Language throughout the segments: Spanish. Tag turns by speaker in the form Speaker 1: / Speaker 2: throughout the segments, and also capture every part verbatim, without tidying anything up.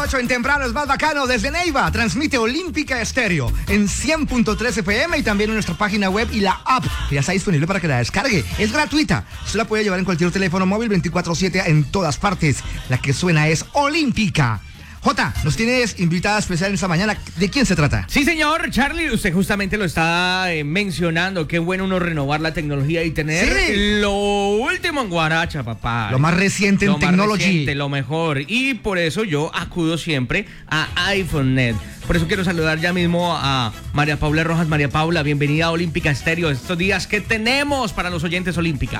Speaker 1: ocho en temprano es más bacano desde Neiva. Transmite Olímpica Estéreo en cien punto tres F M y también en nuestra página web y la app que ya está disponible para que la descargue. Es gratuita. Usted la puede llevar en cualquier teléfono móvil veinticuatro siete en todas partes. La que suena es Olímpica. Jota, nos tienes invitada especial en esta mañana. ¿De quién se trata?
Speaker 2: Sí, señor. Charlie, usted justamente lo está eh, mencionando. Qué bueno uno renovar la tecnología y tener sí. lo último en Guaracha, papá.
Speaker 1: Lo más reciente en
Speaker 2: lo
Speaker 1: tecnología.
Speaker 2: Más reciente, lo mejor. Y por eso yo acudo siempre a iPhoneNet. Por eso quiero saludar ya mismo a María Paula Rojas. María Paula, bienvenida a Olímpica Estéreo. Estos días, ¿qué tenemos para los oyentes Olímpica?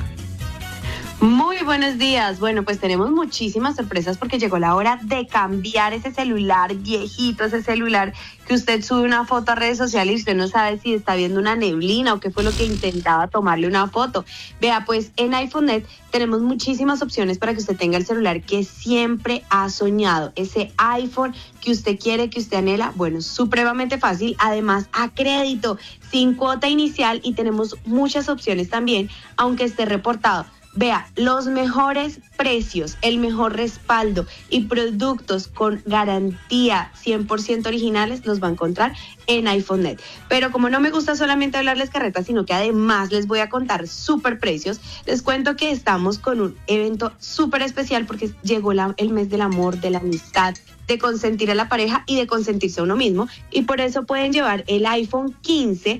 Speaker 3: Muy buenos días. Bueno, pues tenemos muchísimas sorpresas porque llegó la hora de cambiar ese celular viejito, ese celular que usted sube una foto a redes sociales y usted no sabe si está viendo una neblina o qué fue lo que intentaba tomarle una foto. Vea, pues en iPhoneNet tenemos muchísimas opciones para que usted tenga el celular que siempre ha soñado, ese iPhone que usted quiere, que usted anhela. Bueno, supremamente fácil, además a crédito, sin cuota inicial y tenemos muchas opciones también, aunque esté reportado. Vea, los mejores precios, el mejor respaldo y productos con garantía cien por ciento originales los va a encontrar en iPhoneNet. Pero como no me gusta solamente hablarles carretas, sino que además les voy a contar súper precios, les cuento que estamos con un evento súper especial porque llegó la, el mes del amor, de la amistad, de consentir a la pareja y de consentirse a uno mismo, y por eso pueden llevar el iPhone quince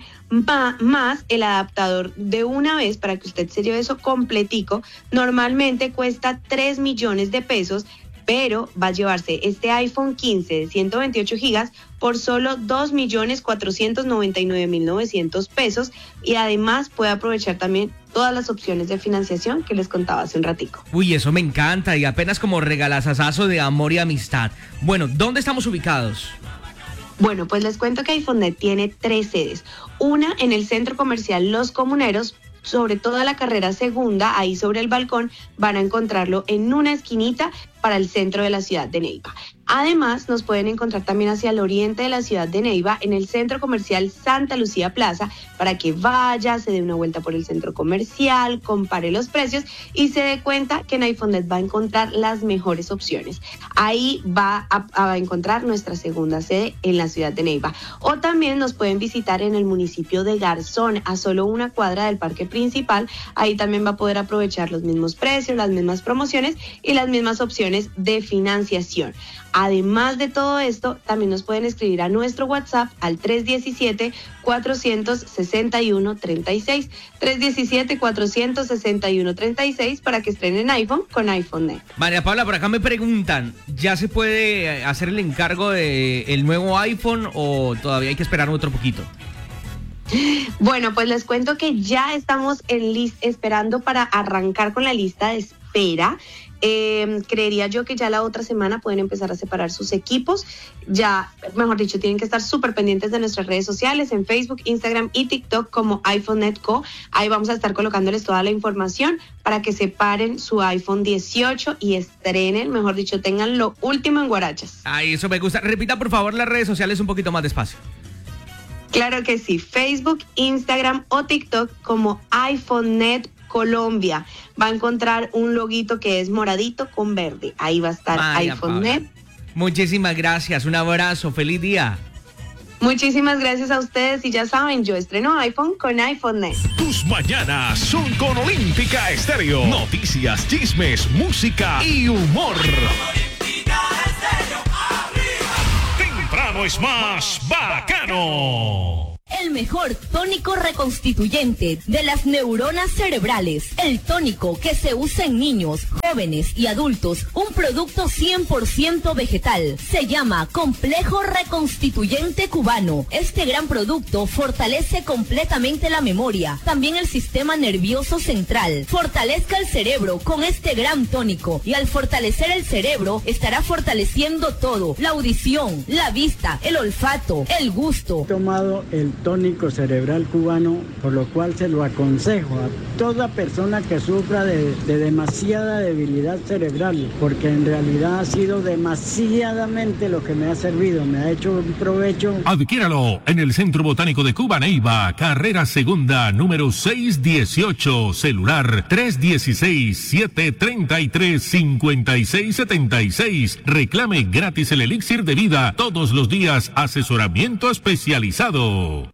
Speaker 3: más el adaptador de una vez para que usted se lleve eso completico. Normalmente cuesta tres millones de pesos, pero va a llevarse este iPhone quince de ciento veintiocho gigas por solo dos millones cuatrocientos noventa y nueve mil novecientos pesos, y además puede aprovechar también todas las opciones de financiación que les contaba hace un ratico.
Speaker 2: Uy, eso me encanta, y apenas como regalazazazo de amor y amistad. Bueno, ¿dónde estamos ubicados?
Speaker 3: Bueno, pues les cuento que iPhoneNet tiene tres sedes. Una en el centro comercial Los Comuneros, sobre toda la carrera segunda, ahí sobre el balcón, van a encontrarlo en una esquinita para el centro de la ciudad de Neiva. Además, nos pueden encontrar también hacia el oriente de la ciudad de Neiva, en el centro comercial Santa Lucía Plaza, para que vaya, se dé una vuelta por el centro comercial, compare los precios y se dé cuenta que en iPhoneNet va a encontrar las mejores opciones. Ahí va a, a encontrar nuestra segunda sede en la ciudad de Neiva. O también nos pueden visitar en el municipio de Garzón, a solo una cuadra del parque principal. Ahí también va a poder aprovechar los mismos precios, las mismas promociones y las mismas opciones de financiación. Además de todo esto, también nos pueden escribir a nuestro WhatsApp al tres diecisiete, cuatrocientos sesenta y uno, treinta y seis, tres diecisiete, cuatrocientos sesenta y uno, treinta y seis para que estrenen iPhone con iPhoneNet.
Speaker 2: María Paula, por acá me preguntan, ¿ya se puede hacer el encargo del nuevo iPhone o todavía hay que esperar otro poquito?
Speaker 3: Bueno, pues les cuento que ya estamos en list- esperando para arrancar con la lista de espera. Eh, creería yo que ya la otra semana pueden empezar a separar sus equipos. Ya, mejor dicho, tienen que estar súper pendientes de nuestras redes sociales en Facebook, Instagram y TikTok como iPhoneNet Co. Ahí vamos a estar colocándoles toda la información para que separen su iPhone dieciocho y estrenen, mejor dicho, tengan lo último en guarachas.
Speaker 2: Ay, eso me gusta. Repita por favor las redes sociales un poquito más despacio.
Speaker 3: Claro que sí, Facebook, Instagram o TikTok como iPhoneNet Colombia. Va a encontrar un loguito que es moradito con verde. Ahí va a estar iPhoneNet.
Speaker 2: Muchísimas gracias, un abrazo, feliz día.
Speaker 3: Muchísimas gracias a ustedes y ya saben, yo estreno iPhone con iPhoneNet.
Speaker 4: Tus mañanas son con Olímpica Estéreo. Noticias, chismes, música y humor. Temprano es más bacano.
Speaker 5: El mejor tónico reconstituyente de las neuronas cerebrales. El tónico que se usa en niños, jóvenes y adultos. Un producto cien por ciento vegetal. Se llama Complejo Reconstituyente Cubano. Este gran producto fortalece completamente la memoria, también el sistema nervioso central. Fortalezca el cerebro con este gran tónico. Y al fortalecer el cerebro, estará fortaleciendo todo. La audición, la vista, el olfato, el gusto.
Speaker 6: He tomado el tónico cerebral cubano, por lo cual se lo aconsejo a toda persona que sufra de, de demasiada debilidad cerebral, porque en realidad ha sido demasiadamente lo que me ha servido, me ha hecho un provecho.
Speaker 7: Adquiéralo en el Centro Botánico de Cuba Neiva, carrera segunda, número seiscientos dieciocho, celular tres uno seis, siete tres tres, cinco seis siete seis. Reclame gratis el elixir de vida todos los días, asesoramiento especializado.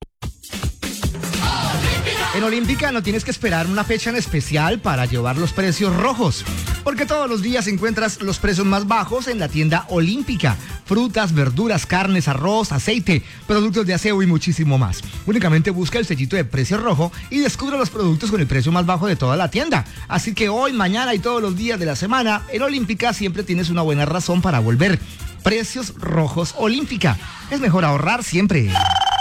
Speaker 1: En Olímpica no tienes que esperar una fecha en especial para llevar los precios rojos, porque todos los días encuentras los precios más bajos en la tienda Olímpica. Frutas, verduras, carnes, arroz, aceite, productos de aseo y muchísimo más. Únicamente busca el sellito de precio rojo y descubre los productos con el precio más bajo de toda la tienda. Así que hoy, mañana y todos los días de la semana, en Olímpica siempre tienes una buena razón para volver. Precios rojos Olímpica. Es mejor ahorrar siempre.